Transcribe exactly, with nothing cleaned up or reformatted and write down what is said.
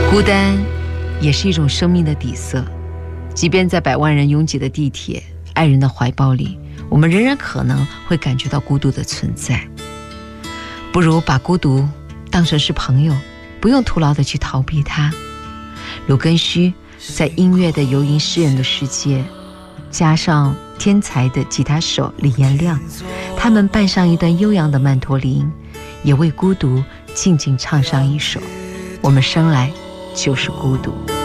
孤单也是一种生命的底色，即便在百万人拥挤的地铁、爱人的怀抱里，我们仍然可能会感觉到孤独的存在。不如把孤独当成是朋友，不用徒劳地去逃避它。鲁根须在音乐的游吟诗人的世界，加上天才的吉他手李延亮，他们伴上一段悠扬的曼陀林，也为孤独静静唱上一首。我们生来就是孤独。